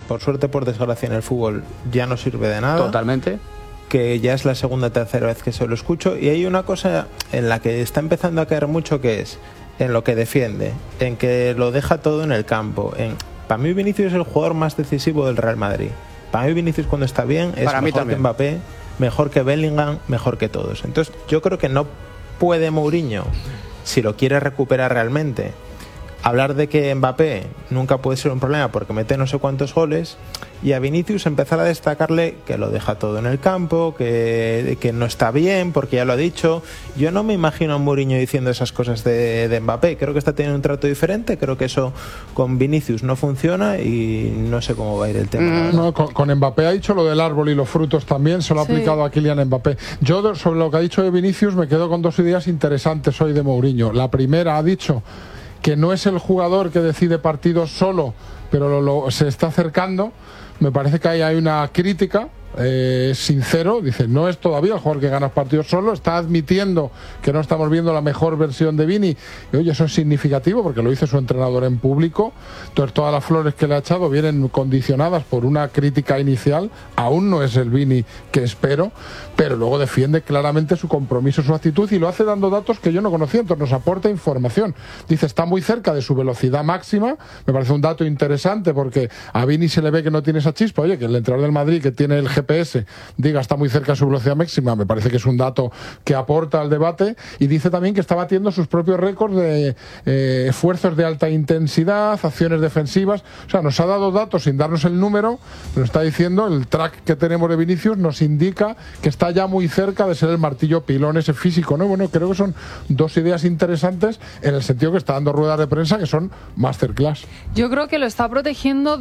por suerte, por desgracia, en el fútbol ya no sirve de nada. Totalmente. Que ya es la segunda o tercera vez que se lo escucho, y hay una cosa en la que está empezando a caer mucho, que es en lo que defiende, en que lo deja todo en el campo. Para mí Vinicius es el jugador más decisivo del Real Madrid. Para mí Vinicius, cuando está bien, es mejor que Mbappé, mejor que Bellingham, mejor que todos. Entonces yo creo que no puede Mourinho, si lo quiere recuperar realmente, hablar de que Mbappé nunca puede ser un problema porque mete no sé cuántos goles, y a Vinicius empezar a destacarle que lo deja todo en el campo, que no está bien, porque ya lo ha dicho. Yo no me imagino a Mourinho diciendo esas cosas de Mbappé. Creo que está teniendo un trato diferente, creo que eso con Vinicius no funciona y no sé cómo va a ir el tema. No, con Mbappé ha dicho lo del árbol y los frutos también, se lo ha aplicado a Kylian Mbappé. Yo sobre lo que ha dicho de Vinicius me quedo con dos ideas interesantes hoy de Mourinho. La primera, ha dicho que no es el jugador que decide partidos solo, pero se está acercando. Me parece que ahí hay una crítica, sincero, dice, no es todavía el jugador que gana partidos solo, está admitiendo que no estamos viendo la mejor versión de Vini, y oye, eso es significativo porque lo dice su entrenador en público. Entonces todas las flores que le ha echado vienen condicionadas por una crítica inicial. Aún no es el Vini que espero, pero luego defiende claramente su compromiso, su actitud, y lo hace dando datos que yo no conocía. Entonces nos aporta información. Dice, está muy cerca de su velocidad máxima. Me parece un dato interesante porque a Vini se le ve que no tiene esa chispa. Oye, que el entrenador del Madrid, que tiene el GPS, diga está muy cerca de su velocidad máxima, me parece que es un dato que aporta al debate. Y dice también que está batiendo sus propios récords de esfuerzos de alta intensidad, acciones defensivas. O sea, nos ha dado datos sin darnos el número, pero está diciendo, el track que tenemos de Vinicius nos indica que está ya muy cerca de ser el martillo pilón ese físico, ¿no? Bueno, creo que son dos ideas interesantes en el sentido que está dando ruedas de prensa que son masterclass. Yo creo que lo está protegiendo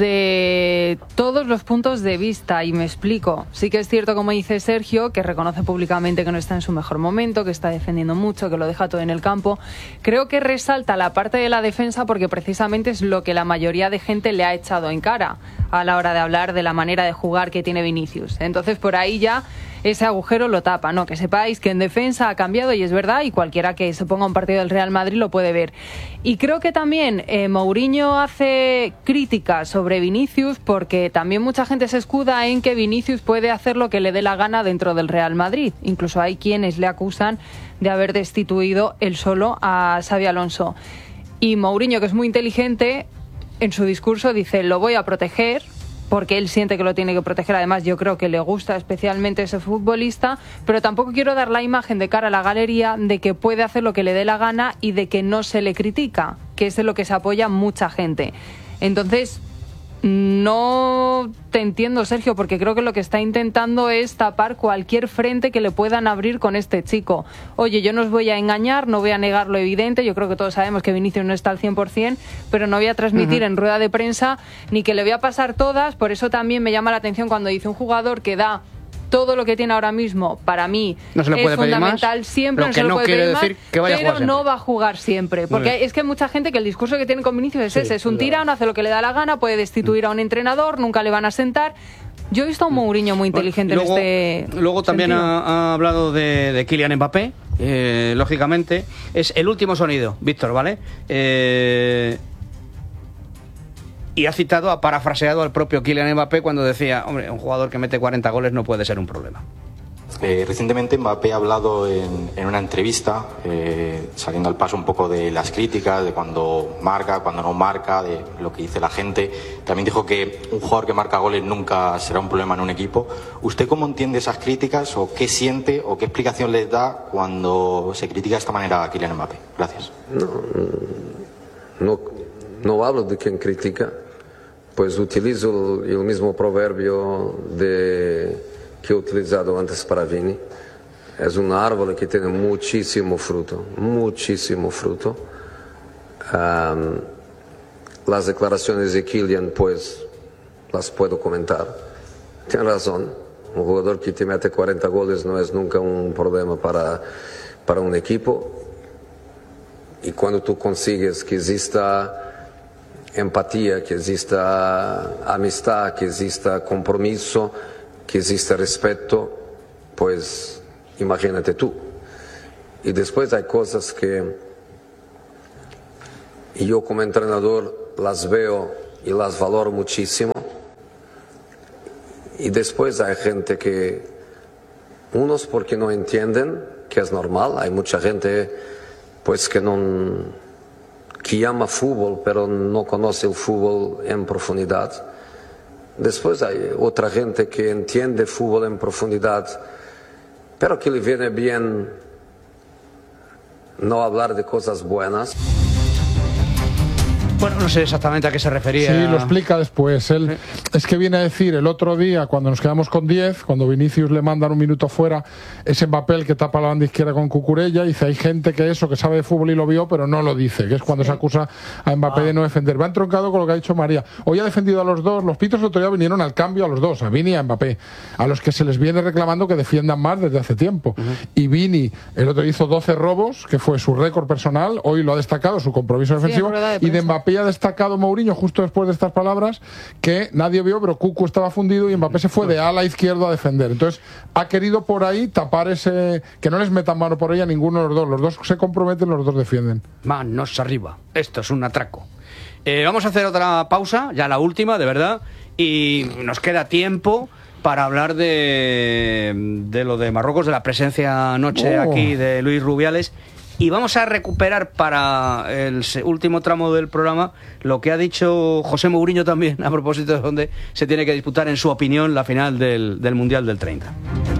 desde todos los puntos de vista, y me explico. Sí que es cierto, como dice Sergio, que reconoce públicamente que no está en su mejor momento, que está defendiendo mucho, que lo deja todo en el campo. Creo que resalta la parte de la defensa porque precisamente es lo que la mayoría de gente le ha echado en cara a la hora de hablar de la manera de jugar que tiene Vinicius. Entonces por ahí ya ese agujero lo tapa, ¿no? Que sepáis que en defensa ha cambiado, y es verdad, y cualquiera que se ponga un partido del Real Madrid lo puede ver. Y creo que también Mourinho hace críticas sobre Vinicius porque también mucha gente se escuda en que Vinicius puede hacer lo que le dé la gana dentro del Real Madrid. Incluso hay quienes le acusan de haber destituido él solo a Xabi Alonso. Y Mourinho, que es muy inteligente, en su discurso dice, lo voy a proteger, porque él siente que lo tiene que proteger. Además, yo creo que le gusta especialmente ese futbolista, pero tampoco quiero dar la imagen de cara a la galería de que puede hacer lo que le dé la gana y de que no se le critica, que es en lo que se apoya mucha gente. Entonces, no te entiendo, Sergio, porque creo que lo que está intentando es tapar cualquier frente que le puedan abrir con este chico. Oye, yo no os voy a engañar, no voy a negar lo evidente, yo creo que todos sabemos que Vinicius no está al 100%, pero no voy a transmitir en rueda de prensa ni que le voy a pasar todas. Por eso también me llama la atención cuando dice un jugador que da todo lo que tiene ahora mismo, para mí no se le puede es fundamental más, siempre, no se lo puede pedir más, pero no va a jugar siempre, porque es que hay mucha gente que el discurso que tiene con Vinicius es ese, es un tirano, hace lo que le da la gana, puede destituir a un entrenador, nunca le van a sentar. Yo he visto a un Mourinho muy inteligente luego, en este luego también sentido. ha hablado de Kylian Mbappé, lógicamente es el último sonido, Víctor, ¿vale? Y ha parafraseado al propio Kylian Mbappé cuando decía, hombre, un jugador que mete 40 goles no puede ser un problema. Recientemente Mbappé ha hablado en una entrevista, saliendo al paso un poco de las críticas, de cuando marca, cuando no marca, de lo que dice la gente. También dijo que un jugador que marca goles nunca será un problema en un equipo. ¿Usted cómo entiende esas críticas o qué siente o qué explicación les da cuando se critica de esta manera a Kylian Mbappé? Gracias. No hablo de quien critica, pues utilizo el mismo proverbio que he utilizado antes para Vini. Es un árbol que tiene muchísimo fruto, muchísimo fruto. Las declaraciones de Kylian, pues, las puedo comentar. Tiene razón, un jugador que te mete 40 goles no es nunca un problema para un equipo. Y cuando tú consigues que exista empatía, que exista amistad, que exista compromiso, que exista respeto, pues imagínate tú. Y después hay cosas que yo como entrenador las veo y las valoro muchísimo, Y después hay gente que, unos porque no entienden, que es normal, hay mucha gente pues que llama fútbol pero no conoce el fútbol en profundidad. Después hay otra gente que entiende fútbol en profundidad, pero que le viene bien no hablar de cosas buenas. Bueno, no sé exactamente a qué se refería. Sí, lo explica después. Él es que viene a decir el otro día, cuando nos quedamos con 10, cuando Vinicius le mandan un minuto fuera, es Mbappé el que tapa la banda izquierda con Cucurella, y dice, hay gente que sabe de fútbol y lo vio, pero no lo dice, que es cuando se acusa a Mbappé de no defender. Va entroncado con lo que ha dicho María. Hoy ha defendido a los dos, los pitos el otro día vinieron al cambio a los dos, a Vini y a Mbappé, a los que se les viene reclamando que defiendan más desde hace tiempo. Y Vini, el otro día hizo 12 robos, que fue su récord personal, hoy lo ha destacado, su compromiso defensivo, y de Mbappé ha destacado Mourinho justo después de estas palabras que nadie vio, pero Cucu estaba fundido y Mbappé se fue de ala izquierdo a defender. Entonces ha querido por ahí tapar ese, que no les metan mano por ella ninguno de los dos se comprometen, los dos defienden. Manos arriba, esto es un atraco. Vamos a hacer otra pausa, ya la última, de verdad, y nos queda tiempo para hablar de lo de Marruecos, de la presencia anoche aquí de Luis Rubiales. Y vamos a recuperar para el último tramo del programa lo que ha dicho José Mourinho también a propósito de dónde se tiene que disputar, en su opinión, la final del Mundial del 30.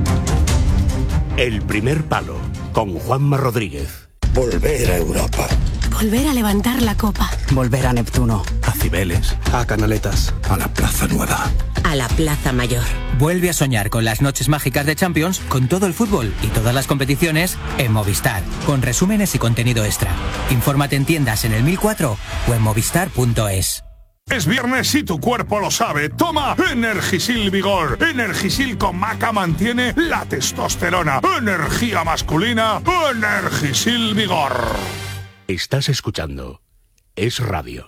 El primer palo, con Juanma Rodríguez. Volver a Europa. Volver a levantar la copa. Volver a Neptuno. A Cibeles. A Canaletas. A la Plaza Nueva. A la Plaza Mayor. Vuelve a soñar con las noches mágicas de Champions, con todo el fútbol y todas las competiciones en Movistar, con resúmenes y contenido extra. Infórmate en tiendas en el 1004 o en movistar.es. Es viernes y tu cuerpo lo sabe. Toma Energisil Vigor. Energisil con maca mantiene la testosterona. Energía masculina. Energisil Vigor. Estás escuchando Es Radio.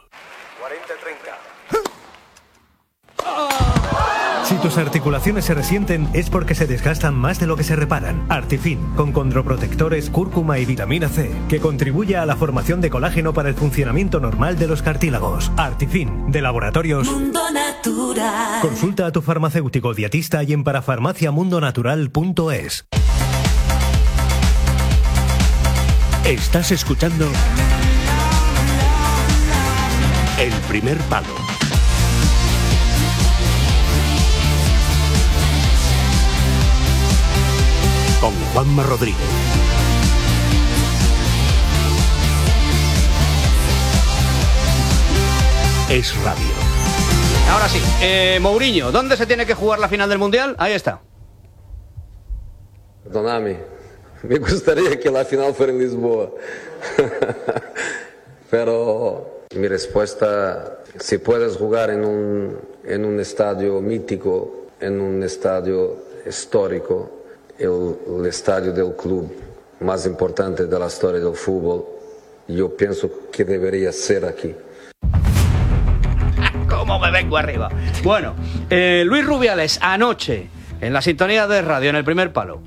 40-30. Si tus articulaciones se resienten es porque se desgastan más de lo que se reparan. Artifin, con condroprotectores, cúrcuma y vitamina C, que contribuye a la formación de colágeno para el funcionamiento normal de los cartílagos. Artifin, de Laboratorios Mundo Natural. Consulta a tu farmacéutico dietista y en parafarmaciamundonatural.es. Estás escuchando El primer palo. Con Juanma Rodríguez. Es Radio. Ahora sí, Mourinho, ¿dónde se tiene que jugar la final del Mundial? Ahí está. Perdóname. Me gustaría que la final fuera en Lisboa. Pero mi respuesta, si puedes jugar en un estadio mítico, en un estadio histórico, el estadio del club más importante de la historia del fútbol, yo pienso que debería ser aquí. ¿Cómo me vengo arriba? Bueno, Luis Rubiales, anoche, en la sintonía de radio, en el primer palo.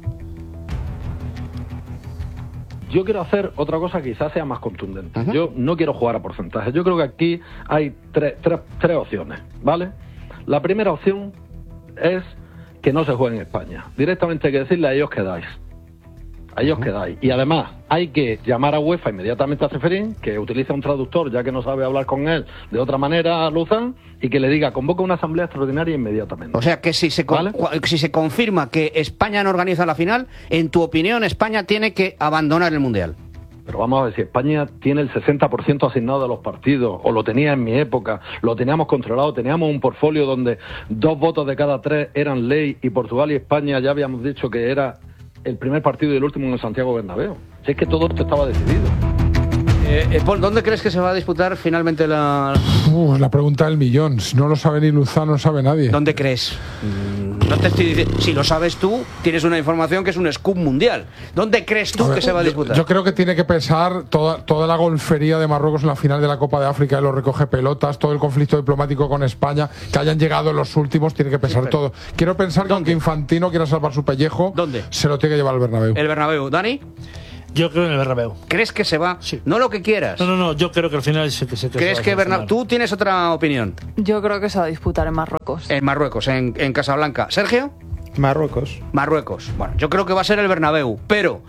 Yo quiero hacer otra cosa que quizás sea más contundente. Yo no quiero jugar a porcentajes. Yo creo que aquí hay tres opciones, ¿vale? La primera opción es que no se juegue en España. Directamente hay que decirle a ellos quedáis. A ellos quedáis. Y además hay que llamar a UEFA inmediatamente a Ceferín, que utilice un traductor ya que no sabe hablar con él de otra manera a Luzán, y que le diga convoca una asamblea extraordinaria inmediatamente. O sea que si se confirma que España no organiza la final, en tu opinión España tiene que abandonar el Mundial. Pero vamos a ver, si España tiene el 60% asignado de los partidos, o lo tenía en mi época, lo teníamos controlado, teníamos un portfolio donde 2 votos de cada 3 eran ley, y Portugal y España ya habíamos dicho que era el primer partido y el último en el Santiago Bernabéu. Si es que todo esto estaba decidido. Paul, ¿dónde crees que se va a disputar finalmente la...? La pregunta del millón. No lo sabe ni Luzán, no lo sabe nadie. ¿Dónde crees? No te estoy diciendo... Si lo sabes tú, tienes una información que es un scoop mundial. ¿Dónde crees tú que se va a disputar? Yo creo que tiene que pensar toda la golfería de Marruecos en la final de la Copa de África, de los recoge pelotas, todo el conflicto diplomático con España, que hayan llegado los últimos, tiene que pensar todo. Quiero pensar que aunque Infantino quiera salvar su pellejo, ¿dónde? Se lo tiene que llevar al Bernabéu. ¿El Bernabéu? ¿Dani? Yo creo en el Bernabéu. ¿Crees que se va? Sí. No lo que quieras. No, yo creo que al final sí que se ¿Crees que Bernabéu? ¿Tú tienes otra opinión? Yo creo que se va a disputar en Marruecos. En Marruecos, en Casablanca. ¿Sergio? Marruecos. Bueno, yo creo que va a ser el Bernabéu, pero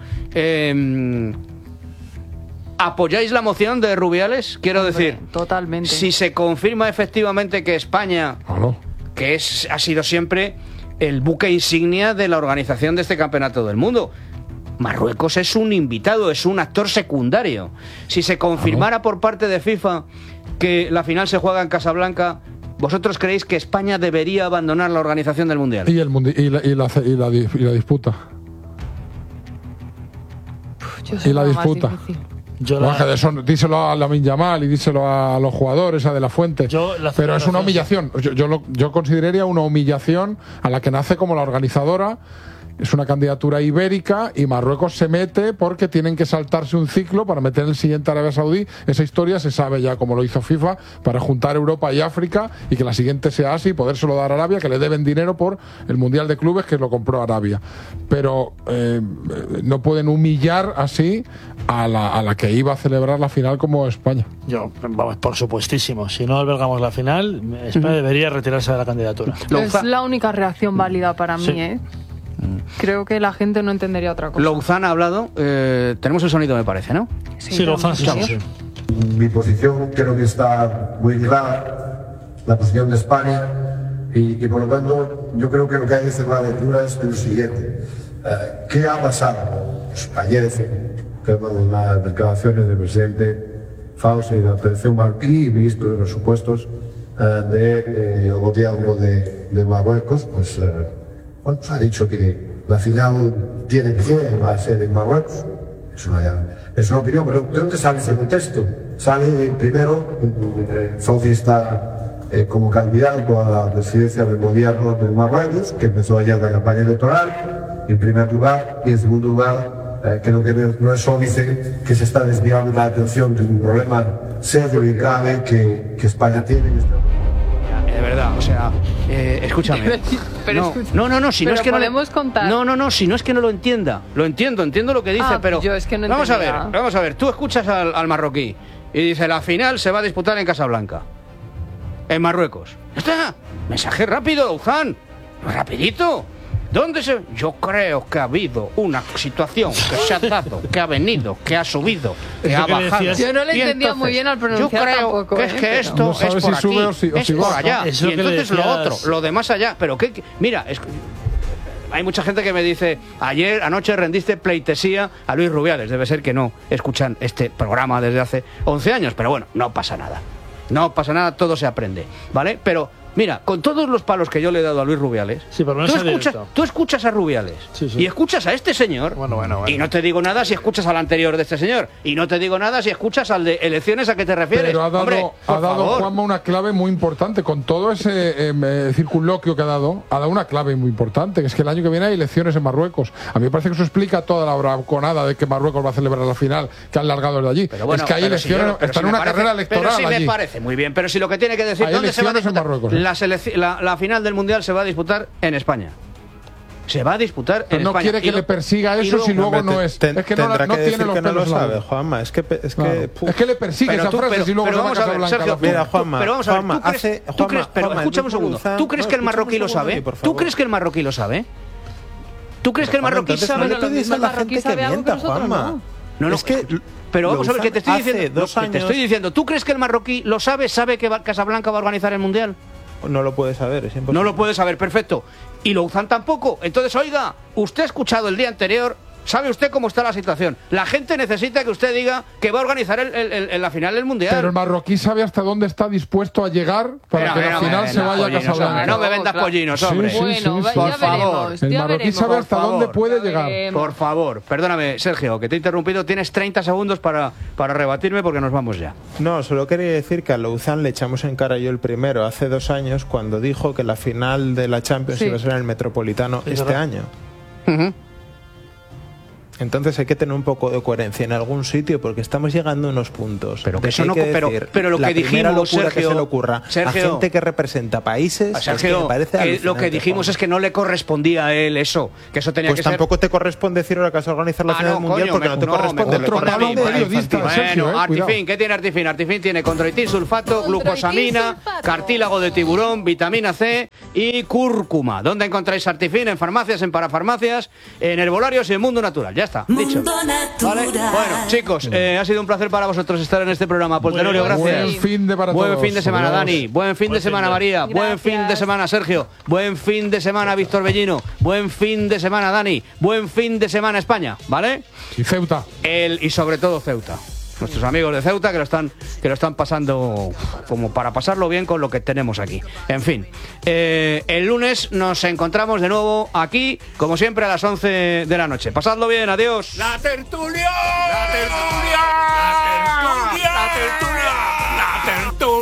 ¿apoyáis la moción de Rubiales? Quiero decir, totalmente. Si se confirma efectivamente que España, que ha sido siempre el buque insignia de la organización de este campeonato del mundo, Marruecos es un invitado, es un actor secundario. Si se confirmara por parte de FIFA que la final se juega en Casablanca, ¿vosotros creéis que España debería abandonar la organización del Mundial? Y la disputa. Y la disputa. Eso, díselo a Lamine Yamal y díselo a los jugadores, a De La Fuente. Pero es una humillación. Yo consideraría una humillación a la que nace como la organizadora. Es una candidatura ibérica y Marruecos se mete porque tienen que saltarse un ciclo para meter el siguiente Arabia Saudí. Esa historia se sabe ya, como lo hizo FIFA, para juntar Europa y África y que la siguiente sea Asia y podérselo dar a Arabia, que le deben dinero por el Mundial de Clubes que lo compró Arabia. Pero no pueden humillar así a la que iba a celebrar la final como España. Vamos, por supuestísimo. Si no albergamos la final, España debería retirarse de la candidatura. Es la única reacción válida para mí, Creo que la gente no entendería otra cosa. Louzán ha hablado. Tenemos el sonido, me parece, ¿no? Sí, Louzán, sí. Mi posición creo que está muy clara, la posición de España, y por lo tanto yo creo que lo que hay que hacer la lectura es lo siguiente. ¿Qué ha pasado? Pues ayer, con las declaraciones del presidente Fauci y la Federación Marroquí y ministro de los supuestos del gobierno de Marruecos, pues ha dicho que la final va a ser en Marruecos. Es una opinión, pero ¿de dónde sale ese contexto? Sale primero, Fauci está como candidato a la presidencia del gobierno de Marruecos, que empezó ayer la campaña electoral, en primer lugar, y en segundo lugar, creo que no es solo dice que se está desviando la atención de un problema serio y grave que España tiene. De verdad, o sea, escúchame. No, si no es que podemos contar. No, si no es que no lo entienda. Entiendo lo que dice, pero yo es que no vamos a ver, tú escuchas al marroquí y dice, la final se va a disputar en Casablanca, en Marruecos. Ya está, mensaje rápido, Louzán, rapidito. Yo creo que ha habido una situación que se ha dado, que ha venido, que ha subido, que ha bajado. Yo no le entendía muy bien al pronunciar. Yo creo tampoco, que es que esto no es por aquí, es por allá, y entonces lo otro, lo de más allá. Pero qué, mira, hay mucha gente que me dice, anoche rendiste pleitesía a Luis Rubiales. Debe ser que no escuchan este programa desde hace 11 años, pero bueno, no pasa nada. No pasa nada, todo se aprende, ¿vale? Pero mira, con todos los palos que yo le he dado a Luis Rubiales, tú escuchas a Rubiales y escuchas a este señor, y no te digo nada si escuchas al anterior de este señor, y no te digo nada si escuchas al de elecciones a que te refieres. Pero ha dado Juanma una clave muy importante, con todo ese circunloquio que ha dado una clave muy importante, que es que el año que viene hay elecciones en Marruecos. A mí me parece que eso explica toda la braconada de que Marruecos va a celebrar la final, que han largado desde allí. Pero bueno, es que hay elecciones, está en una carrera electoral allí. Pero sí me parece muy bien, pero si lo que tiene que decir, ¿dónde se va a disputar? La final del Mundial se va a disputar en España. Se va a disputar en España. No quiere que le persiga eso si luego no es. Es que no tiene los pelos largos. Juanma, es que le persigue esa frase si luego vamos a ver, Sergio, mira, Juanma, pero vamos a ver, ¿tú crees, pero escúchame un segundo. ¿Tú crees que el marroquí lo sabe? ¿Tú crees que el marroquí lo sabe? ¿Tú crees que el marroquí sabe? No le pides a la gente que mienta, Juanma. No, es que pero vamos a ver, que te estoy diciendo, ¿tú crees que el marroquí lo sabe que Casablanca va a organizar el Mundial? No lo puede saber, es imposible. No lo puede saber, perfecto. Y Louzán tampoco. Entonces, oiga, usted ha escuchado el día anterior, ¿sabe usted cómo está la situación? La gente necesita que usted diga que va a organizar la final del Mundial. Pero el marroquí sabe hasta dónde está dispuesto a llegar para que la final se vaya a Casablanca. No me vendas pollinos, hombre. Por favor. El marroquí sabe hasta dónde puede llegar. Por favor, perdóname, Sergio, que te he interrumpido. Tienes 30 segundos para rebatirme porque nos vamos ya. No, solo quería decir que a Louzán le echamos en cara yo el primero hace 2 años cuando dijo que la final de la Champions iba a ser en el Metropolitano este año. Entonces hay que tener un poco de coherencia en algún sitio porque estamos llegando a unos puntos. Pero que eso no, pero lo que dijimos, Sergio, que se le ocurra a gente que representa países, Sergio, es que me parece lo que dijimos es que no le correspondía a él eso, que eso tenía pues que ser. Pues tampoco te corresponde decir ahora que vas a organizar la final del mundial porque no te corresponde. Otro palo periodista, Sergio, bueno, Artifin, ¿qué tiene Artifin? Artifin tiene condroitin, sulfato, glucosamina, cartílago de tiburón, vitamina C y cúrcuma. ¿Dónde encontráis Artifin? En farmacias, en parafarmacias, en herbolarios y en Mundo Natural. Ya está, dicho. ¿Vale? Bueno, chicos, ha sido un placer para vosotros estar en este programa. Paul Tenorio, gracias. Buen fin de para Buen todos. fin de semana, Adiós. Dani. Buen fin de semana, María. Gracias. Buen fin de semana, Sergio. Buen fin de semana, Víctor Bellino. Buen fin de semana, Dani. Buen fin de semana, España. ¿Vale? Y Ceuta. Y sobre todo Ceuta. Nuestros amigos de Ceuta que lo están pasando como para pasarlo bien con lo que tenemos aquí. En fin, el lunes nos encontramos de nuevo aquí, como siempre, a las 11 de la noche. Pasadlo bien, adiós. ¡La tertulia! ¡La tertulia!